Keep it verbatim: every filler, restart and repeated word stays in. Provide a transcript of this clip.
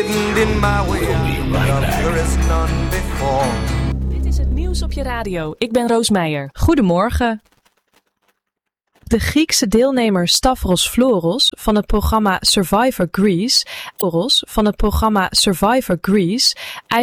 Dit is het nieuws op je radio. Ik ben Roos Meijer. Goedemorgen. De Griekse deelnemer Stavros Floros van het programma Survivor Greece, van het programma Survivor Greece